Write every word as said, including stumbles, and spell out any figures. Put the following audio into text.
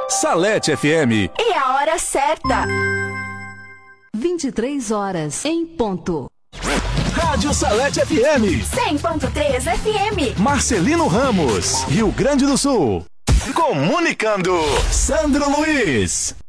Salete F M. E a hora certa. vinte e três horas em ponto. Rádio Salete F M. cem ponto três F M. Marcelino Ramos, Rio Grande do Sul. Comunicando, Sandro Luiz.